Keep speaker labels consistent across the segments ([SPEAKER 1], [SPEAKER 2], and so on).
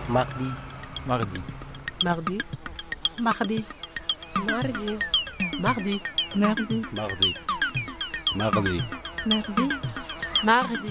[SPEAKER 1] Mardi.
[SPEAKER 2] Mardi.
[SPEAKER 3] Mardi.
[SPEAKER 4] Mardi.
[SPEAKER 3] Mardi.
[SPEAKER 4] Mardi.
[SPEAKER 3] Mardi.
[SPEAKER 1] Mardi. Mardi.
[SPEAKER 3] Mardi.
[SPEAKER 4] Mardi.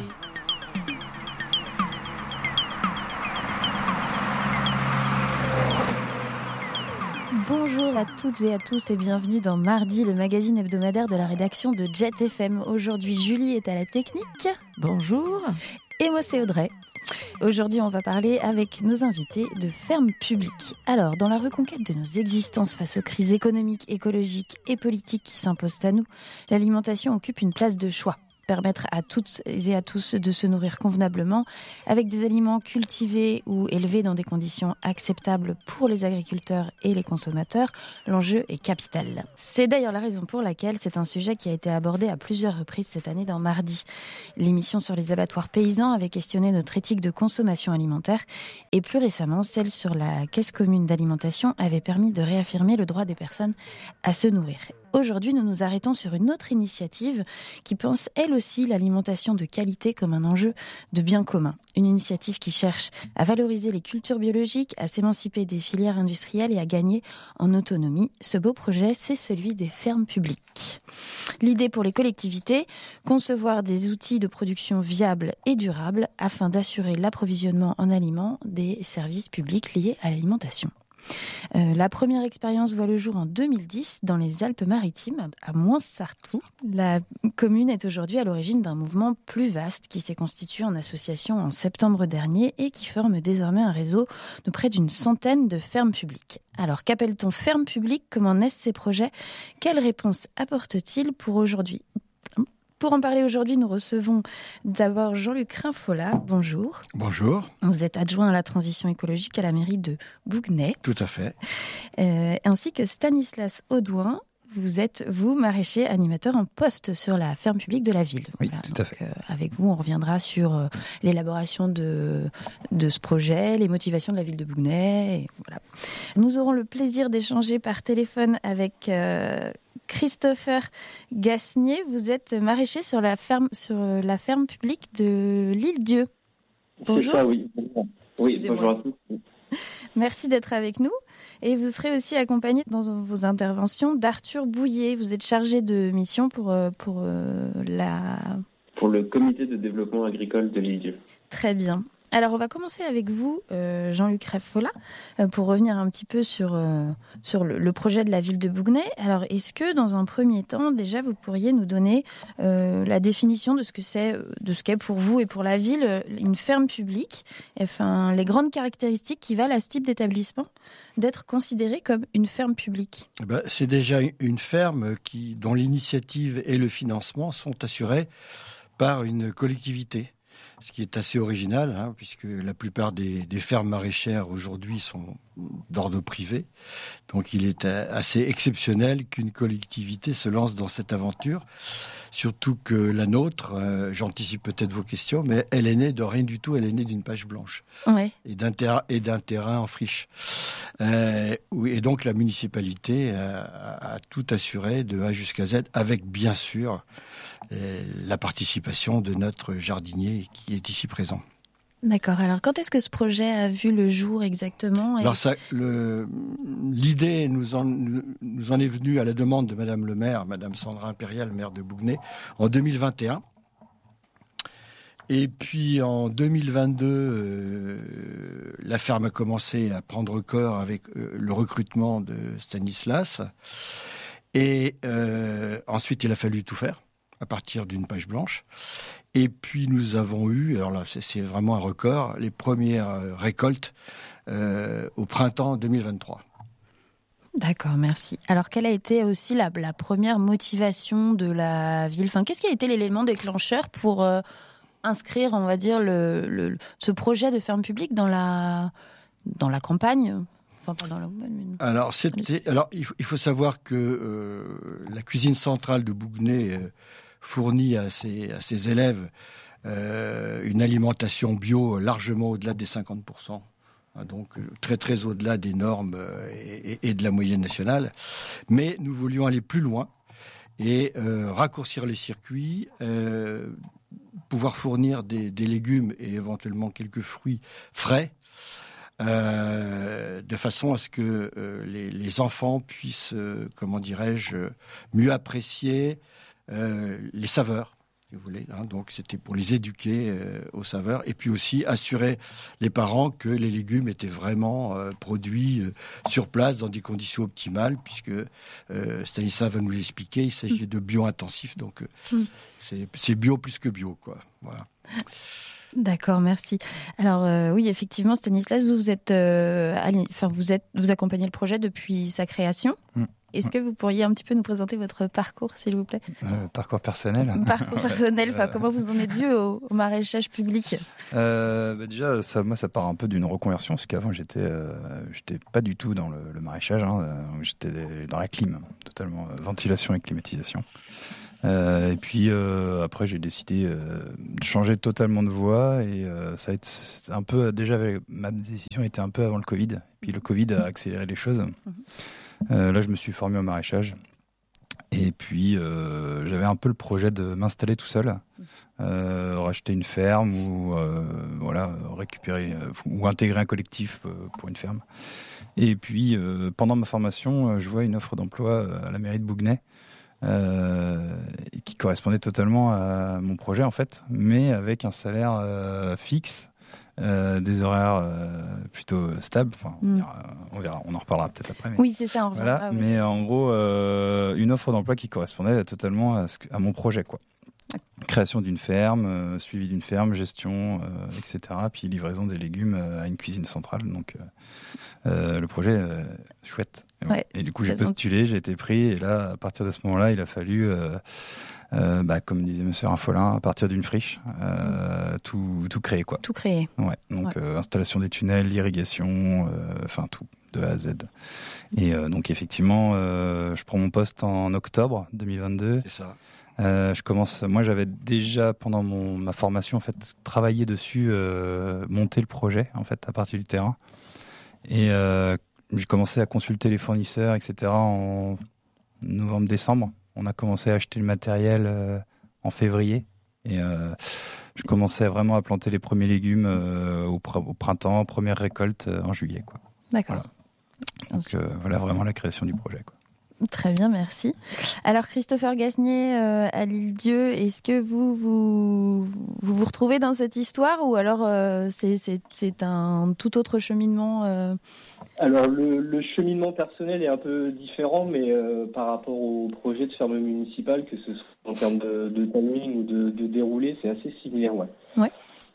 [SPEAKER 5] Bonjour à toutes et à tous et bienvenue dans Mardi, le magazine hebdomadaire de la rédaction de Jet FM. Aujourd'hui, Julie est à la technique.
[SPEAKER 3] Bonjour.
[SPEAKER 5] Et moi, c'est Audrey. Aujourd'hui, on va parler avec nos invités de ferme publique. Alors, dans la reconquête de nos existences face aux crises économiques, écologiques et politiques qui s'imposent à nous, l'alimentation occupe une place de choix. Permettre à toutes et à tous de se nourrir convenablement avec des aliments cultivés ou élevés dans des conditions acceptables pour les agriculteurs et les consommateurs, l'enjeu est capital. C'est d'ailleurs la raison pour laquelle c'est un sujet qui a été abordé à plusieurs reprises cette année dans Mardi. L'émission sur les abattoirs paysans avait questionné notre éthique de consommation alimentaire et plus récemment, celle sur la caisse commune d'alimentation avait permis de réaffirmer le droit des personnes à se nourrir. Aujourd'hui, nous nous arrêtons sur une autre initiative qui pense, elle aussi, l'alimentation de qualité comme un enjeu de bien commun. Une initiative qui cherche à valoriser les cultures biologiques, à s'émanciper des filières industrielles et à gagner en autonomie. Ce beau projet, c'est celui des fermes publiques. L'idée pour les collectivités, concevoir des outils de production viables et durables afin d'assurer l'approvisionnement en aliments des services publics liés à l'alimentation. La première expérience voit le jour en 2010 dans les Alpes-Maritimes, à Mouans-Sartoux. La commune est aujourd'hui à l'origine d'un mouvement plus vaste qui s'est constitué en association en septembre dernier et qui forme désormais un réseau de près d'une centaine de fermes publiques. Alors, qu'appelle-t-on ferme publique ? Comment naissent ces projets ? Quelles réponses apportent-ils pour aujourd'hui ? Pour en parler aujourd'hui, nous recevons d'abord Jean-Luc Rinfola. Bonjour.
[SPEAKER 6] Bonjour.
[SPEAKER 5] Vous êtes adjoint à la transition écologique à la mairie de Bougnay.
[SPEAKER 6] Tout à fait.
[SPEAKER 5] Ainsi que Stanislas Audouin. Vous êtes, vous, maraîcher, animateur en poste sur la ferme publique de la ville.
[SPEAKER 6] Oui,
[SPEAKER 5] voilà,
[SPEAKER 6] tout à fait.
[SPEAKER 5] Avec vous, on reviendra sur l'élaboration de ce projet, les motivations de la ville de Bougnay. Et voilà. Nous aurons le plaisir d'échanger par téléphone avec Christopher Gasnier. Vous êtes maraîcher sur la ferme publique de l'Île-Dieu. Bonjour.
[SPEAKER 7] C'est ça, oui. Oui, bonjour à tous.
[SPEAKER 5] Merci d'être avec nous. Et vous serez aussi accompagné dans vos interventions d'Arthur Bouillet. Vous êtes chargé de mission pour le
[SPEAKER 7] comité de développement agricole de l'Île-Dieu.
[SPEAKER 5] Très bien. Alors, on va commencer avec vous, Jean-Luc Rinfola, pour revenir un petit peu sur le projet de la ville de Bougnay. Alors, est-ce que, dans un premier temps, déjà, vous pourriez nous donner la définition de ce qu'est pour vous et pour la ville une ferme publique, enfin, les grandes caractéristiques qui valent à ce type d'établissement d'être considéré comme une ferme publique ?
[SPEAKER 6] C'est déjà une ferme dont l'initiative et le financement sont assurés par une collectivité. Ce qui est assez original, puisque la plupart des fermes maraîchères aujourd'hui sont d'ordre privé. Donc il est assez exceptionnel qu'une collectivité se lance dans cette aventure. Surtout que la nôtre, j'anticipe peut-être vos questions, mais elle est née de rien du tout, elle est née d'une page blanche.
[SPEAKER 5] Ouais.
[SPEAKER 6] Et d'un terrain en friche. Et donc la municipalité a tout assuré de A jusqu'à Z, avec bien sûr la participation de notre jardinier qui est ici présent.
[SPEAKER 5] D'accord. Alors, quand est-ce que ce projet a vu le jour exactement ?
[SPEAKER 6] Alors l'idée nous en est venue à la demande de Madame le maire, Madame Sandra Impérial, maire de Bougnay, en 2021. Et puis en 2022, la ferme a commencé à prendre corps avec le recrutement de Stanislas. Et ensuite, il a fallu tout faire à partir d'une page blanche. Et puis nous avons eu, alors là c'est vraiment un record, les premières récoltes au printemps 2023.
[SPEAKER 5] D'accord, merci. Alors quelle a été aussi la première motivation de la ville ? Enfin, qu'est-ce qui a été l'élément déclencheur pour inscrire, on va dire, ce projet de ferme publique dans la campagne ? Enfin, pas dans la...
[SPEAKER 6] Alors il faut savoir que la cuisine centrale de Bougnay fournit à ses élèves une alimentation bio largement au-delà des 50%. Donc très très au-delà des normes et de la moyenne nationale. Mais nous voulions aller plus loin et raccourcir les circuits, pouvoir fournir des légumes et éventuellement quelques fruits frais de façon à ce que les enfants puissent, mieux apprécier les saveurs. Si vous voulez, hein. Donc c'était pour les éduquer aux saveurs et puis aussi assurer les parents que les légumes étaient vraiment produits sur place dans des conditions optimales, puisque Stanislas va nous l'expliquer, il s'agit de bio-intensif, donc c'est bio plus que bio, quoi. Voilà.
[SPEAKER 5] D'accord, merci. Alors oui, effectivement, Stanislas, vous accompagnez le projet depuis sa création. Est-ce que vous pourriez un petit peu nous présenter votre parcours, s'il vous plaît ?
[SPEAKER 1] Parcours personnel.
[SPEAKER 5] Parcours personnel, comment vous en êtes venu au maraîchage public ?
[SPEAKER 1] Déjà, ça part un peu d'une reconversion, parce qu'avant, j'étais pas du tout dans le maraîchage. J'étais dans la clim, totalement ventilation et climatisation. Et puis après, j'ai décidé de changer totalement de voie, et ça a été un peu ma décision était un peu avant le Covid. Et puis le Covid a accéléré les choses. Là, je me suis formé au maraîchage, et puis j'avais un peu le projet de m'installer tout seul, racheter une ferme ou récupérer ou intégrer un collectif pour une ferme. Et puis pendant ma formation, je vois une offre d'emploi à la mairie de Bouguenais qui correspondait totalement à mon projet en fait, mais avec un salaire fixe. Des horaires plutôt stables. On verra, on en reparlera peut-être après.
[SPEAKER 5] Oui, c'est ça, on reviendra.
[SPEAKER 1] Voilà, mais en gros, une offre d'emploi qui correspondait totalement à mon projet, quoi. Création d'une ferme, suivi d'une ferme, gestion, etc. Puis livraison des légumes à une cuisine centrale. Donc, le projet, chouette. Et du coup, j'ai postulé, j'ai été pris. Et là, à partir de ce moment-là, il a fallu... comme disait monsieur Raffolin, à partir d'une friche, tout créer, quoi.
[SPEAKER 5] Tout créer.
[SPEAKER 1] Ouais. Donc installation des tunnels, l'irrigation, tout de A à Z. Et donc effectivement, je prends mon poste en octobre 2022.
[SPEAKER 6] C'est ça.
[SPEAKER 1] Je commence. Moi, j'avais déjà pendant ma formation en fait travaillé dessus, monté le projet en fait à partir du terrain. Et j'ai commencé à consulter les fournisseurs, etc. en novembre-décembre. On a commencé à acheter le matériel en février, et je commençais vraiment à planter les premiers légumes au printemps, première récolte en juillet, quoi.
[SPEAKER 5] D'accord.
[SPEAKER 1] Voilà. Donc voilà vraiment la création du projet, quoi.
[SPEAKER 5] Très bien, merci. Alors Christopher Gasnier à l'Île-Dieu, est-ce que vous retrouvez dans cette histoire, ou alors c'est un tout autre cheminement
[SPEAKER 7] Alors le cheminement personnel est un peu différent, mais par rapport au projet de ferme municipale, que ce soit en termes de timing ou de déroulé, c'est assez similaire, ouais.
[SPEAKER 5] Ouais.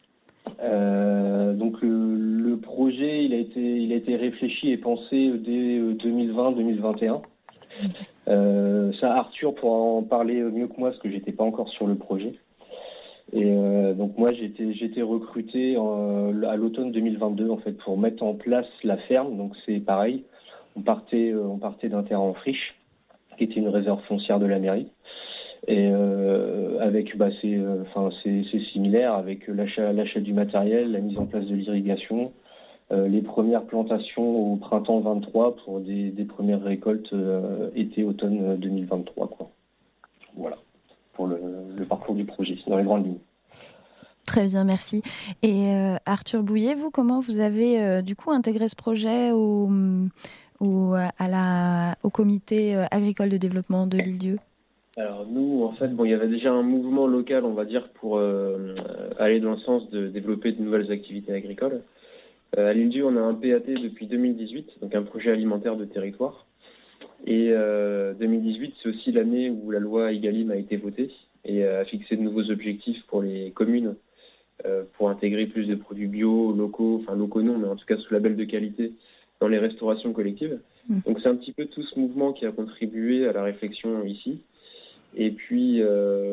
[SPEAKER 7] Donc le projet, il a été réfléchi et pensé dès 2020-2021. Ça, Arthur pourra en parler mieux que moi, parce que j'étais pas encore sur le projet. Et donc moi, j'ai été recruté à l'automne 2022 en fait pour mettre en place la ferme. Donc c'est pareil, on partait d'un terrain en friche, qui était une réserve foncière de la mairie. Et avec c'est similaire, avec l'achat du matériel, la mise en place de l'irrigation. Les premières plantations au printemps 23 pour des premières récoltes été-automne 2023, quoi. Voilà, pour le parcours du projet, dans les grandes lignes.
[SPEAKER 5] Très bien, merci. Et Arthur Bouillet, vous, comment vous avez du coup intégré ce projet au comité agricole de développement de l'Île-Dieu ?
[SPEAKER 7] Alors nous, en fait, il y avait déjà un mouvement local, on va dire, pour aller dans le sens de développer de nouvelles activités agricoles. À l'Île-Dieu, on a un PAT depuis 2018, donc un projet alimentaire de territoire. Et 2018, c'est aussi l'année où la loi Egalim a été votée et a fixé de nouveaux objectifs pour les communes pour intégrer plus de produits bio, locaux non, mais en tout cas sous label de qualité dans les restaurations collectives. Donc c'est un petit peu tout ce mouvement qui a contribué à la réflexion ici. Et puis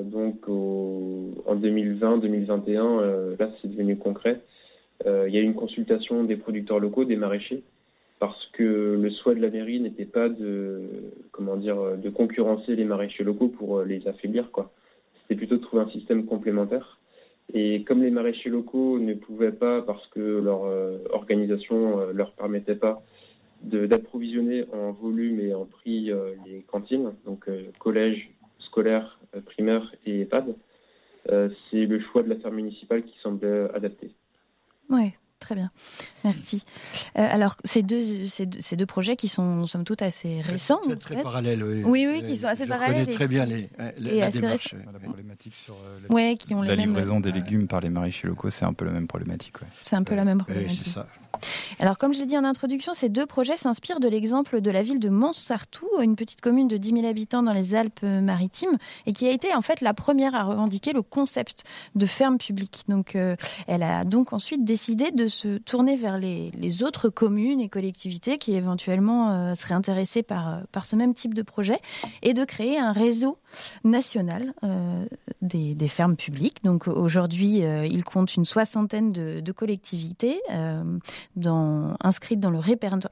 [SPEAKER 7] en 2020-2021, là c'est devenu concret. Il y a eu une consultation des producteurs locaux, des maraîchers, parce que le souhait de la mairie n'était pas de concurrencer les maraîchers locaux pour les affaiblir, quoi. C'était plutôt de trouver un système complémentaire. Et comme les maraîchers locaux ne pouvaient pas, parce que leur organisation leur permettait pas d'approvisionner en volume et en prix les cantines, donc collège, scolaire, primaire et EHPAD, c'est le choix de la ferme municipale qui semblait adapté.
[SPEAKER 5] Ouais, Très bien, merci. Alors, ces deux projets qui sont, somme toute, assez récents.
[SPEAKER 6] Très parallèles, oui.
[SPEAKER 5] Oui, qui sont assez parallèles.
[SPEAKER 6] Je connais très bien la démarche.
[SPEAKER 1] La problématique sur
[SPEAKER 5] qui ont
[SPEAKER 1] la
[SPEAKER 5] les mêmes...
[SPEAKER 1] livraison des légumes par les maraîchers locaux, c'est un peu la même problématique. Ouais.
[SPEAKER 5] C'est un peu la même
[SPEAKER 6] Oui,
[SPEAKER 5] problématique.
[SPEAKER 6] c'est ça.
[SPEAKER 5] Alors, comme je l'ai dit en introduction, ces deux projets s'inspirent de l'exemple de la ville de Montsartou, une petite commune de 10 000 habitants dans les Alpes-Maritimes, et qui a été en fait la première à revendiquer le concept de ferme publique. Donc, elle a donc ensuite décidé de se tourner vers les autres communes et collectivités qui éventuellement seraient intéressées par ce même type de projet, et de créer un réseau national des fermes publiques. Donc, aujourd'hui, il compte une soixantaine de collectivités inscrites dans le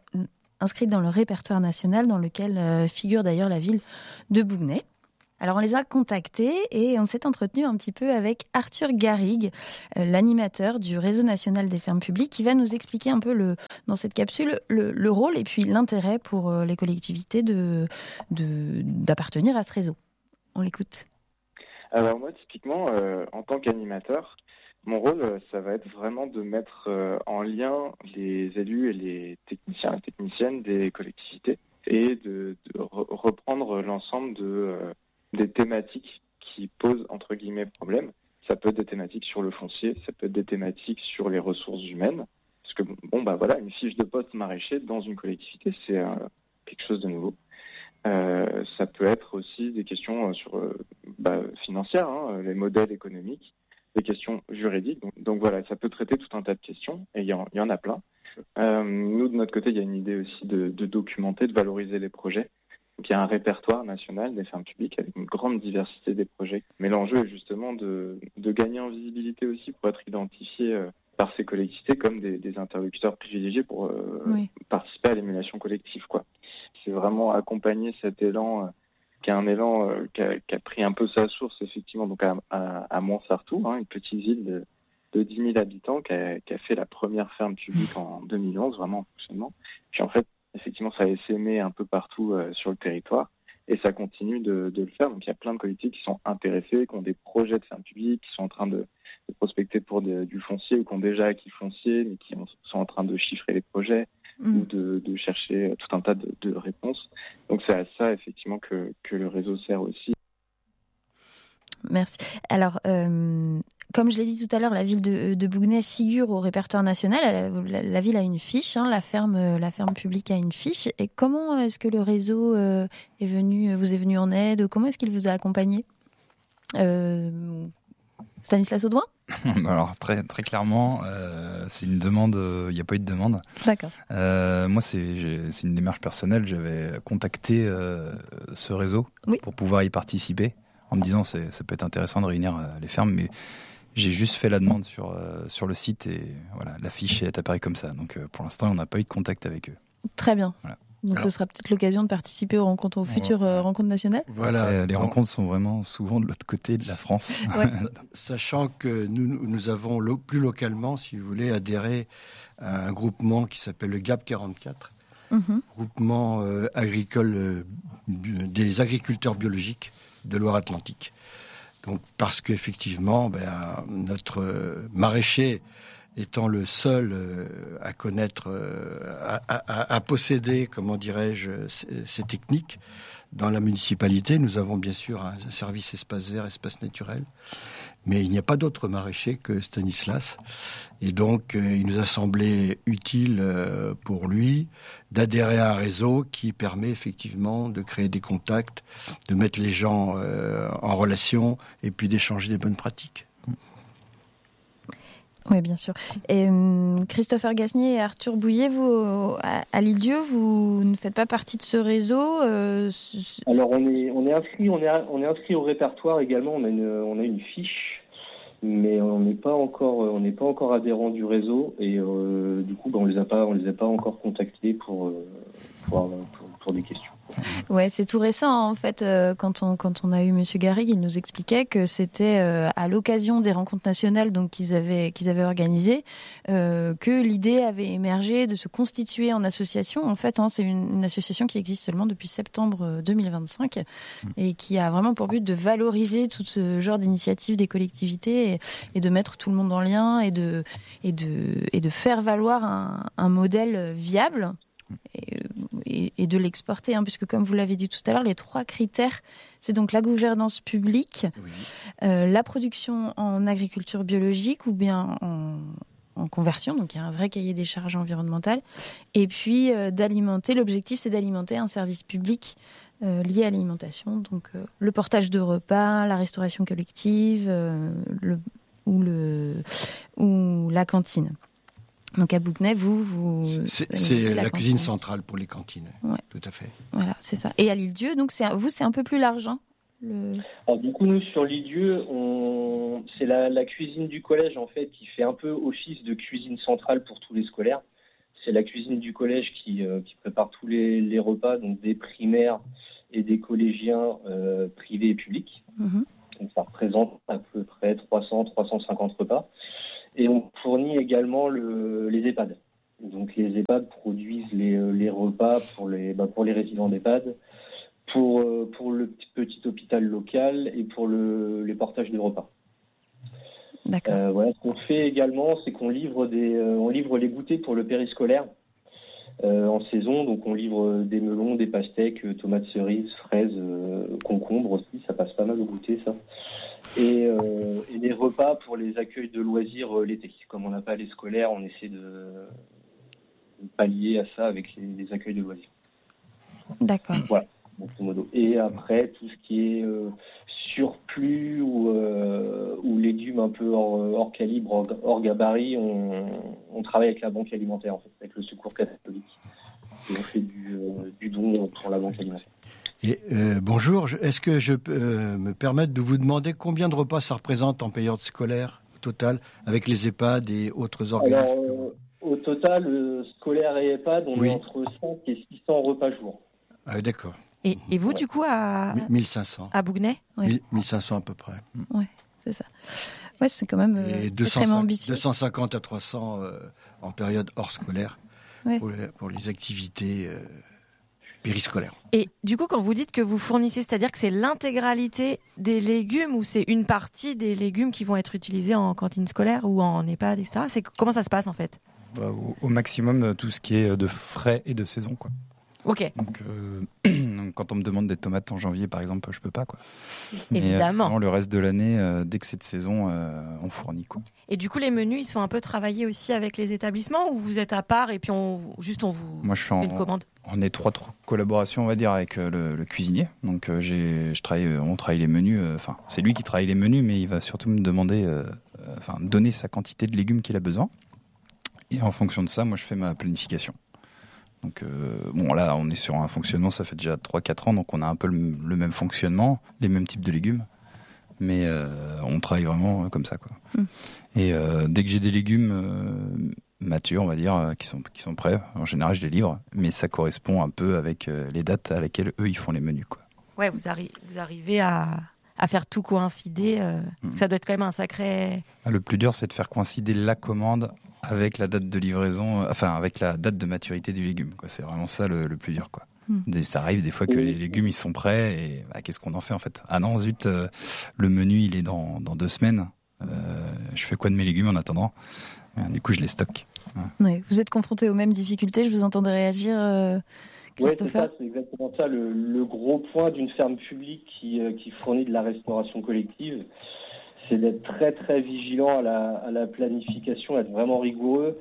[SPEAKER 5] répertoire national, dans lequel figure d'ailleurs la ville de Bougnay. Alors on les a contactés et on s'est entretenu un petit peu avec Arthur Garrigue, l'animateur du Réseau national des fermes publiques, qui va nous expliquer un peu dans cette capsule le rôle et puis l'intérêt pour les collectivités d'appartenir à ce réseau. On l'écoute.
[SPEAKER 2] Alors moi, typiquement, en tant qu'animateur, mon rôle, ça va être vraiment de mettre en lien les élus et les techniciens et techniciennes des collectivités et de reprendre l'ensemble des thématiques qui posent, entre guillemets, problème. Ça peut être des thématiques sur le foncier, ça peut être des thématiques sur les ressources humaines. Parce que, une fiche de poste maraîcher dans une collectivité, c'est quelque chose de nouveau. Ça peut être aussi des questions financières, les modèles économiques, des questions juridiques. Donc voilà, ça peut traiter tout un tas de questions, et il y en a plein. Nous, de notre côté, il y a une idée aussi de documenter, de valoriser les projets. Donc il y a un répertoire national des fermes publiques avec une grande diversité des projets. Mais l'enjeu est justement de gagner en visibilité aussi pour être identifié par ces collectivités comme des interlocuteurs privilégiés pour participer à l'émulation collective, quoi. C'est vraiment accompagner cet élan qui est un élan qui a pris un peu sa source effectivement donc à Montsartou, une petite ville de 10 000 habitants qui a fait la première ferme publique en 2011, vraiment en fonctionnement. Puis en fait, effectivement, ça a essaimé un peu partout sur le territoire et ça continue de le faire. Donc il y a plein de collectivités qui sont intéressées, qui ont des projets de ferme publique, qui sont en train de prospecter pour du foncier ou qui ont déjà acquis foncier, mais qui sont en train de chiffrer les projets ou de chercher tout un tas de réponses. Donc c'est à ça effectivement que le réseau sert aussi.
[SPEAKER 5] Merci. Alors, comme je l'ai dit tout à l'heure, la ville de Bougnay figure au répertoire national. La ville a une fiche, la ferme publique a une fiche. Et comment est-ce que le réseau vous est venu en aide? Comment est-ce qu'il vous a accompagné? Stanislas Audouin?
[SPEAKER 1] Alors très très clairement, c'est une demande. Il n'y a pas eu de demande.
[SPEAKER 5] D'accord.
[SPEAKER 1] Moi, c'est une démarche personnelle. J'avais contacté ce réseau pour pouvoir y participer, en me disant ça peut être intéressant de réunir les fermes, mais j'ai juste fait la demande sur le site et voilà, la fiche est apparue comme ça. Donc pour l'instant, on n'a pas eu de contact avec eux.
[SPEAKER 5] Très bien.
[SPEAKER 1] Voilà.
[SPEAKER 5] Donc ce sera peut-être l'occasion de participer aux futures rencontres nationales.
[SPEAKER 6] Voilà.
[SPEAKER 1] Les rencontres sont vraiment souvent de l'autre côté de la France.
[SPEAKER 6] Sachant que nous avons plus localement, si vous voulez, adhéré à un groupement qui s'appelle le GAP 44, groupement agricole des agriculteurs biologiques de Loire-Atlantique. Donc, parce qu'effectivement, notre maraîcher étant le seul à connaître, à posséder, comment dirais-je, ces techniques, dans la municipalité, nous avons bien sûr un service espace vert, espace naturel, mais il n'y a pas d'autre maraîcher que Stanislas. Et donc, il nous a semblé utile pour lui d'adhérer à un réseau qui permet effectivement de créer des contacts, de mettre les gens en relation et puis d'échanger des bonnes pratiques.
[SPEAKER 5] Oui, bien sûr. Et Christopher Gasnier et Arthur Bouillet, vous, à l'Île-Dieu, vous ne faites pas partie de ce réseau
[SPEAKER 7] Alors, on est inscrit au répertoire également. On a une fiche, mais on n'est pas encore adhérent du réseau et du coup, on les a pas encore contactés pour des questions.
[SPEAKER 5] Ouais, c'est tout récent en fait. Quand on a eu Monsieur Garrigue, il nous expliquait que c'était à l'occasion des rencontres nationales donc qu'ils avaient organisées que l'idée avait émergé de se constituer en association. En fait, c'est une association qui existe seulement depuis septembre 2025 et qui a vraiment pour but de valoriser tout ce genre d'initiatives des collectivités et de mettre tout le monde en lien et de faire valoir un modèle viable. Et de l'exporter, puisque comme vous l'avez dit tout à l'heure, les 3 critères, c'est donc la gouvernance publique, la production en agriculture biologique ou bien en conversion, donc il y a un vrai cahier des charges environnementales, et puis d'alimenter, l'objectif c'est d'alimenter un service public lié à l'alimentation, donc le portage de repas, la restauration collective ou la cantine. Donc à Bouquenay,
[SPEAKER 6] c'est la cuisine centrale pour les cantines.
[SPEAKER 5] Ouais.
[SPEAKER 6] Tout à fait.
[SPEAKER 5] Voilà, c'est ça. Et à l'Île-Dieu, donc c'est un peu plus large.
[SPEAKER 7] Alors du coup, nous sur l'Île-Dieu, c'est la cuisine du collège en fait qui fait un peu office de cuisine centrale pour tous les scolaires. C'est la cuisine du collège qui prépare tous les repas, donc des primaires et des collégiens privés et publics. Mm-hmm. Donc ça représente à peu près 300-350 repas. Et on fournit également les EHPAD. Donc les EHPAD produisent les repas pour les résidents d'EHPAD, pour le petit hôpital local et pour les portages de repas.
[SPEAKER 5] D'accord.
[SPEAKER 7] Voilà, ce qu'on fait également, c'est qu'on livre les goûters pour le périscolaire en saison. Donc on livre des melons, des pastèques, tomates cerises, fraises, concombres aussi. Ça passe pas mal au goûter, ça. Et les repas pour les accueils de loisirs l'été. Comme on n'a pas les scolaires, on essaie de pallier à ça avec les accueils de loisirs.
[SPEAKER 5] D'accord.
[SPEAKER 7] Voilà, grosso modo. Et après, tout ce qui est surplus ou légumes un peu hors calibre, hors gabarit, on travaille avec la banque alimentaire, en fait, avec le Secours catholique. Et on fait du don pour la banque alimentaire.
[SPEAKER 6] Et bonjour, est-ce que je peux me permettre de vous demander combien de repas ça représente en période scolaire au total, avec les EHPAD et autres organismes?
[SPEAKER 7] Alors, au total, scolaire et EHPAD, on est entre 5 et 600 repas jour.
[SPEAKER 6] Ah, d'accord.
[SPEAKER 4] Et vous, du coup, à
[SPEAKER 6] 1500.
[SPEAKER 4] À Bouquenay?
[SPEAKER 6] 1500 à peu près.
[SPEAKER 5] Oui, c'est ça. Ouais, c'est quand même extrêmement ambitieux.
[SPEAKER 6] 250 à 300 en période hors scolaire pour les activités périscolaires.
[SPEAKER 4] Et du coup, quand vous dites que vous fournissez, c'est-à-dire que c'est l'intégralité des légumes ou c'est une partie des légumes qui vont être utilisés en cantine scolaire ou en EHPAD, etc. Comment ça se passe en fait?
[SPEAKER 1] Au maximum, tout ce qui est de frais et de saison, quoi.
[SPEAKER 4] Ok.
[SPEAKER 1] Donc, quand on me demande des tomates en janvier, par exemple, je peux pas, quoi.
[SPEAKER 4] Évidemment.
[SPEAKER 1] Mais le reste de l'année, dès que c'est de saison, on fournit, quoi.
[SPEAKER 4] Et du coup, les menus, ils sont un peu travaillés aussi avec les établissements ou vous êtes à part et puis on vous fait une commande?
[SPEAKER 1] En étroite collaboration, on va dire, avec le cuisinier. Donc, on travaille les menus. C'est lui qui travaille les menus, mais il va surtout me demander, donner sa quantité de légumes qu'il a besoin. Et en fonction de ça, moi, je fais ma planification. Donc là, on est sur un fonctionnement, ça fait déjà 3-4 ans, donc on a un peu le même fonctionnement, les mêmes types de légumes, mais on travaille vraiment comme ça, quoi. Et dès que j'ai des légumes matures, on va dire, qui sont prêts, en général je les livre, mais ça correspond un peu avec les dates à laquelle eux ils font les menus, quoi.
[SPEAKER 4] Ouais, vous arrivez à faire tout coïncider, ça doit être quand même un sacré...
[SPEAKER 1] Le plus dur, c'est de faire coïncider la commande avec la date de livraison, avec la date de maturité du légume, quoi. C'est vraiment ça le plus dur, quoi. Ça arrive des fois que les légumes ils sont prêts et qu'est-ce qu'on en fait en fait? Ah non, zut, le menu il est dans 2 semaines. Je fais quoi de mes légumes en attendant? Du coup, je les stocke.
[SPEAKER 5] Ouais. Vous êtes confronté aux mêmes difficultés, je vous entendais réagir, Christopher.
[SPEAKER 7] Oui, c'est exactement ça. Le gros point d'une ferme publique qui fournit de la restauration collective, c'est d'être très très vigilant à la planification, être vraiment rigoureux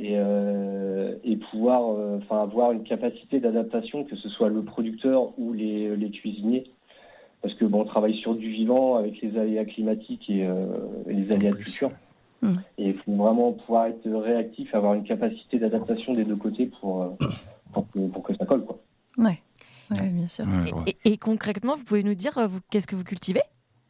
[SPEAKER 7] et pouvoir avoir une capacité d'adaptation, que ce soit le producteur ou les cuisiniers, parce que on travaille sur du vivant avec les aléas climatiques et les aléas de culture. Et il faut vraiment pouvoir être réactif, avoir une capacité d'adaptation des deux côtés pour que ça colle, quoi.
[SPEAKER 5] Ouais, bien sûr.
[SPEAKER 4] Et concrètement, vous pouvez nous dire qu'est-ce que vous cultivez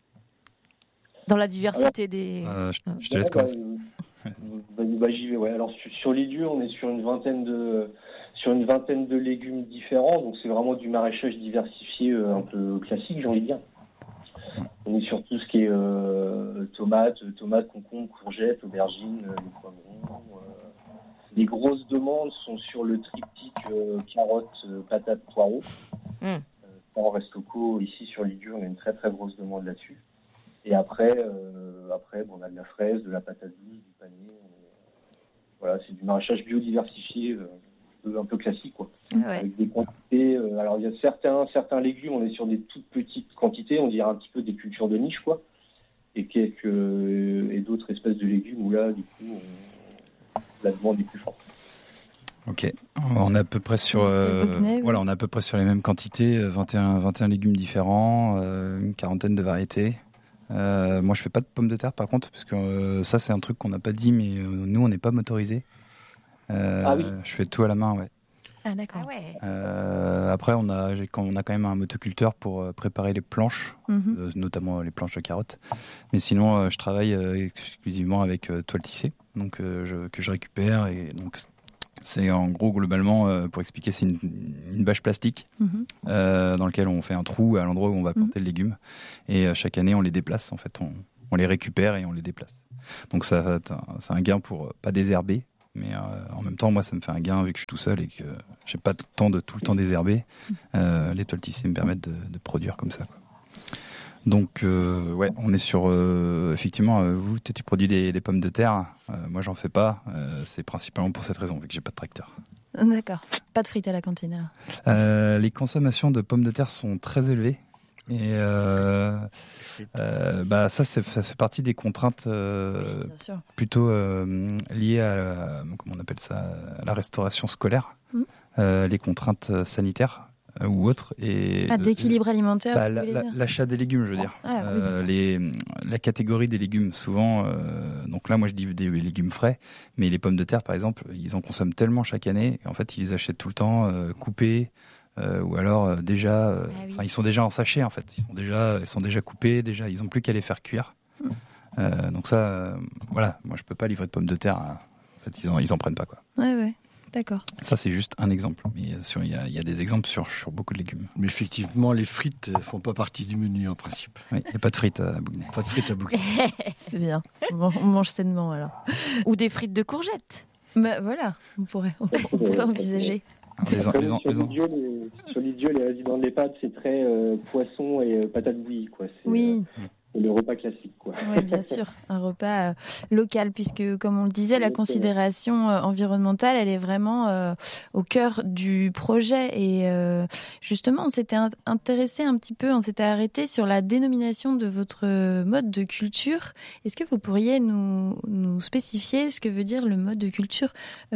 [SPEAKER 4] dans la diversité des...
[SPEAKER 1] Je te laisse commencer.
[SPEAKER 7] J'y vais, ouais. Alors sur l'Île-Dieu, on est sur une vingtaine sur une vingtaine de légumes différents. Donc c'est vraiment du maraîchage diversifié un peu classique, j'ai envie de dire. On est sur tout ce qui est tomates, concombres, courgettes, aubergines, les poivrons. Les grosses demandes sont sur le triptyque carottes, patates, poireaux. En Restocco, ici sur Ligues, on a une très très grosse demande là-dessus. Et après, on a de la fraise, de la patate douce, du panier. Voilà, c'est du maraîchage biodiversifié, un peu classique, quoi. Avec des quantités. Alors il y a certains légumes, on est sur des toutes petites quantités, on dirait un petit peu des cultures de niche, quoi. Et d'autres espèces de légumes où là, du coup, la demande est plus forte.
[SPEAKER 1] Ok, on est à peu près sur on est à peu près sur les mêmes quantités, 21 légumes différents, une quarantaine de variétés. Moi je fais pas de pommes de terre par contre, parce que ça c'est un truc qu'on n'a pas dit, mais nous on n'est pas motorisé.
[SPEAKER 7] Oui.
[SPEAKER 1] Je fais tout à la main, ouais.
[SPEAKER 5] Ah d'accord.
[SPEAKER 4] Ah ouais.
[SPEAKER 1] Après on a quand même un motoculteur pour préparer les planches, notamment les planches de carottes. Mais sinon je travaille exclusivement avec toile tissée, donc que je récupère, et donc c'est en gros globalement, pour expliquer, c'est une bâche plastique dans laquelle on fait un trou à l'endroit où on va planter le légume, et chaque année on les déplace, en fait on les récupère et on les déplace. Donc ça c'est un gain pour pas désherber, mais en même temps moi ça me fait un gain vu que je suis tout seul et que j'ai pas de temps de tout le temps désherber. Les toiles tissées me permettent de produire comme ça, quoi. Donc ouais, on est sur effectivement vous tu produis des pommes de terre, moi j'en fais pas, c'est principalement pour cette raison, vu que j'ai pas de tracteur.
[SPEAKER 5] D'accord, pas de frites à la cantine alors.
[SPEAKER 1] Les consommations de pommes de terre sont très élevées, et ça fait partie des contraintes plutôt liées à comment on appelle ça, à la restauration scolaire, les contraintes sanitaires ou autres, et
[SPEAKER 5] d'équilibre alimentaire,
[SPEAKER 1] l'achat des légumes, je veux dire. La catégorie des légumes, souvent, donc là moi je dis des légumes frais, mais les pommes de terre par exemple, ils en consomment tellement chaque année, en fait ils les achètent tout le temps coupés, ou alors déjà ils sont déjà en sachet, en fait, ils sont déjà coupés, ils ont plus qu'à les faire cuire. Donc ça voilà, moi je peux pas livrer de pommes de terre, en fait ils en prennent pas, quoi.
[SPEAKER 5] Ouais. D'accord.
[SPEAKER 1] Ça, c'est juste un exemple. Mais il y a des exemples sur beaucoup de légumes.
[SPEAKER 6] Mais effectivement, les frites ne font pas partie du menu en principe.
[SPEAKER 1] Oui, il n'y a pas de frites à Bouguenais.
[SPEAKER 6] Pas de frites à Bouguenais.
[SPEAKER 5] C'est bien. On mange sainement alors.
[SPEAKER 4] Ou des frites de courgettes.
[SPEAKER 5] Bah, voilà, on pourrait envisager.
[SPEAKER 7] Sur l'idiot, les résidents de l'EHPAD, c'est très poisson et patates bouillies, quoi.
[SPEAKER 5] Oui.
[SPEAKER 7] Le repas classique, quoi.
[SPEAKER 5] Oui, bien sûr, un repas local, puisque, comme on le disait, la considération environnementale, elle est vraiment au cœur du projet. Et justement, on s'était intéressé un petit peu, on s'était arrêté sur la dénomination de votre mode de culture. Est-ce que vous pourriez nous spécifier ce que veut dire le mode de culture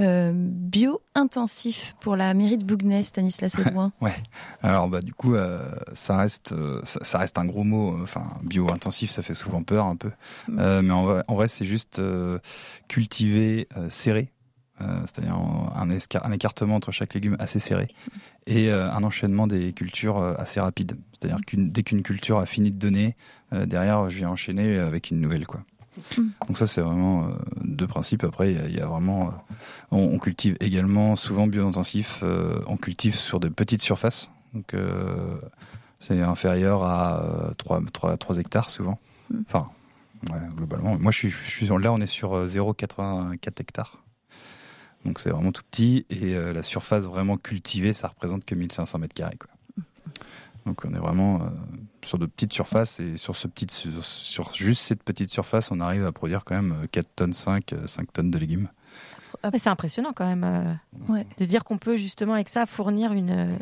[SPEAKER 5] bio-intensif pour la mairie de Bouguenais, Stanislas Audouin?
[SPEAKER 1] Ouais. Alors du coup, ça reste un gros mot. Enfin, bio-intensif, ça fait souvent peur un peu, mais en vrai c'est juste cultiver serré, c'est-à-dire un écartement entre chaque légume assez serré, et un enchaînement des cultures assez rapide, c'est-à-dire dès qu'une culture a fini de donner, derrière je viens enchaîner avec une nouvelle, quoi. Donc ça c'est vraiment deux principes. Après il y a vraiment on cultive également souvent bio-intensif, on cultive sur de petites surfaces, donc c'est inférieur à 3 hectares souvent. Enfin, ouais, globalement. Moi, je suis là, on est sur 0,84 hectares. Donc, c'est vraiment tout petit. Et la surface vraiment cultivée, ça représente que 1500 mètres carrés, quoi. Donc, on est vraiment sur de petites surfaces. Et sur juste cette petite surface, on arrive à produire quand même 4 tonnes 5 tonnes de légumes.
[SPEAKER 4] C'est impressionnant quand même de dire qu'on peut justement avec ça fournir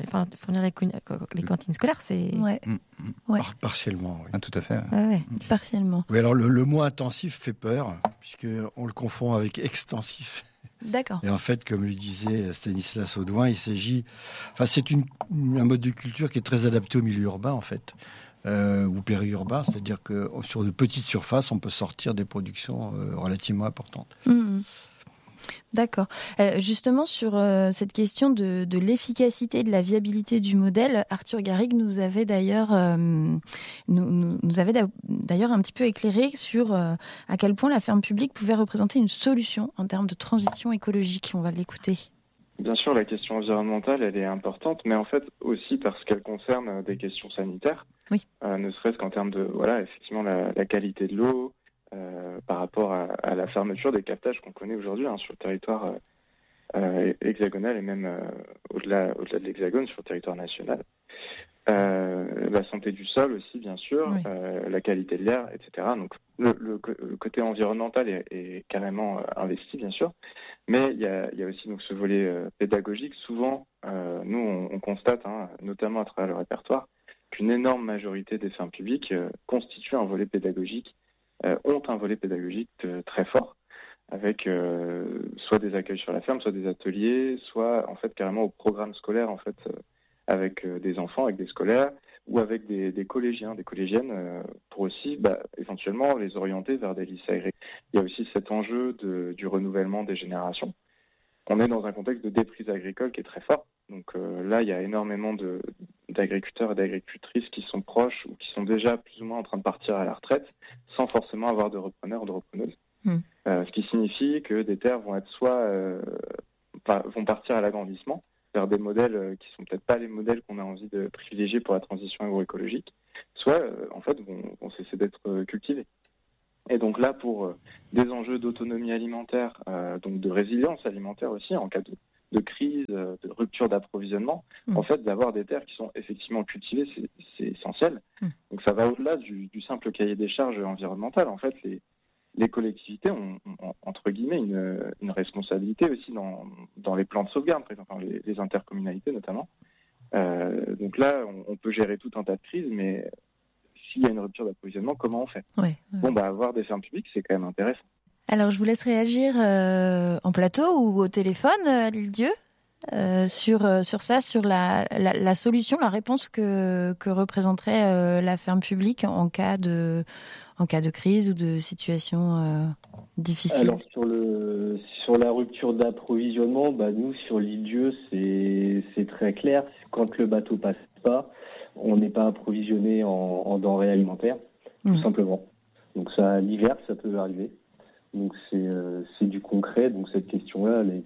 [SPEAKER 4] les cantines scolaires, c'est
[SPEAKER 6] Partiellement, oui.
[SPEAKER 1] Ah, tout à fait.
[SPEAKER 4] Ouais.
[SPEAKER 5] Partiellement.
[SPEAKER 6] Oui, alors le mot intensif fait peur puisqu'on le confond avec extensif.
[SPEAKER 5] D'accord.
[SPEAKER 6] Et en fait, comme le disait Stanislas Audouin, c'est un mode de culture qui est très adapté au milieu urbain en fait. Ou périurbain, c'est-à-dire que sur de petites surfaces, on peut sortir des productions relativement importantes.
[SPEAKER 5] D'accord. Justement, sur cette question de l'efficacité et de la viabilité du modèle, Arthur Garrigue nous avait d'ailleurs un petit peu éclairé sur à quel point la ferme publique pouvait représenter une solution en termes de transition écologique. On va l'écouter.
[SPEAKER 2] Bien sûr, la question environnementale, elle est importante, mais en fait aussi parce qu'elle concerne des questions sanitaires.
[SPEAKER 5] Oui.
[SPEAKER 2] Ne serait-ce qu'en termes de, effectivement, la qualité de l'eau, par rapport à la fermeture des captages qu'on connaît aujourd'hui sur le territoire hexagonal et même au-delà de l'hexagone, sur le territoire national. La santé du sol aussi, bien sûr,
[SPEAKER 5] Oui.
[SPEAKER 2] la qualité de l'air, etc. Donc le côté environnemental est carrément investi, bien sûr, mais il y a aussi donc ce volet pédagogique. Souvent, nous, on constate, notamment à travers le répertoire, qu'une énorme majorité des fermes publiques constituent un volet pédagogique, ont un volet pédagogique très fort, avec soit des accueils sur la ferme, soit des ateliers, soit en fait carrément au programme scolaire, en fait, avec des enfants, avec des scolaires, ou avec des collégiens, des collégiennes, pour aussi éventuellement les orienter vers des lycées agricoles. Il y a aussi cet enjeu du renouvellement des générations. On est dans un contexte de déprise agricole qui est très fort. Donc là, il y a énormément d'agriculteurs et d'agricultrices qui sont proches ou qui sont déjà plus ou moins en train de partir à la retraite, sans forcément avoir de repreneurs ou de repreneuses. Ce qui signifie que des terres vont être vont partir à l'agrandissement, vers des modèles qui sont peut-être pas les modèles qu'on a envie de privilégier pour la transition agroécologique, soit en fait vont cesser d'être cultivés. Et donc là, pour des enjeux d'autonomie alimentaire, donc de résilience alimentaire aussi, en cas de crise, de rupture d'approvisionnement, en fait, d'avoir des terres qui sont effectivement cultivées, c'est essentiel. Donc ça va au-delà du simple cahier des charges environnementales. En fait, les collectivités ont entre guillemets une responsabilité aussi dans les plans de sauvegarde, par exemple, les intercommunalités notamment. Donc là, on peut gérer tout un tas de crises, mais s'il y a une rupture d'approvisionnement, comment on fait ? Avoir des fermes publiques, c'est quand même intéressant.
[SPEAKER 5] Alors, je vous laisse réagir en plateau ou au téléphone, à l'Île-Dieu, sur ça, sur la solution, la réponse que représenterait la ferme publique en cas de crise ou de situation difficile.
[SPEAKER 7] Alors sur la rupture d'approvisionnement, nous sur l'Île-Dieu, c'est très clair. Quand le bateau passe pas, on n'est pas approvisionné en denrées alimentaires, tout simplement. Donc ça, l'hiver, ça peut arriver. Donc c'est du concret. Donc cette question-là, elle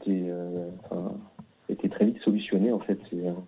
[SPEAKER 7] a été très vite solutionnée en fait.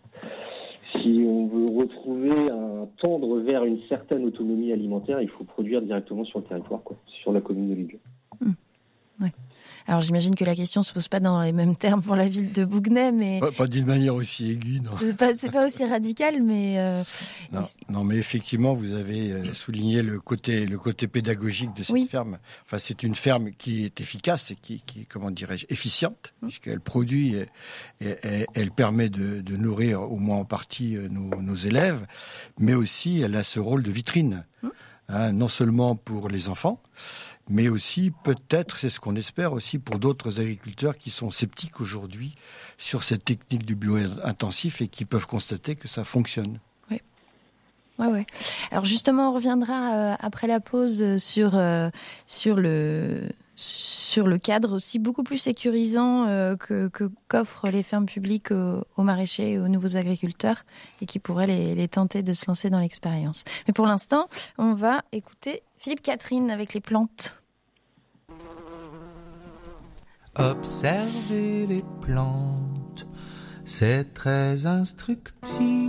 [SPEAKER 7] Si on veut tendre vers une certaine autonomie alimentaire, il faut produire directement sur le territoire, sur la commune de l'Île-Dieu.
[SPEAKER 5] Ouais. Alors j'imagine que la question se pose pas dans les mêmes termes pour la ville de Bouguenais, mais
[SPEAKER 6] pas d'une manière aussi aiguë, non.
[SPEAKER 5] C'est pas aussi radical, mais
[SPEAKER 6] non, mais effectivement, vous avez souligné le côté pédagogique de cette ferme. Enfin, c'est une ferme qui est efficace et qui comment dirais-je, efficiente, puisqu'elle produit et elle permet de nourrir au moins en partie nos élèves, mais aussi elle a ce rôle de vitrine, non seulement pour les enfants, mais aussi, peut-être, c'est ce qu'on espère aussi pour d'autres agriculteurs qui sont sceptiques aujourd'hui sur cette technique du bio-intensif et qui peuvent constater que ça fonctionne.
[SPEAKER 5] Oui. Ouais. Alors justement, on reviendra après la pause sur le cadre aussi beaucoup plus sécurisant qu'offrent les fermes publiques aux maraîchers et aux nouveaux agriculteurs et qui pourraient les tenter de se lancer dans l'expérience. Mais pour l'instant, on va écouter Philippe Catherine avec les plantes.
[SPEAKER 8] Observer les plantes, c'est très instructif.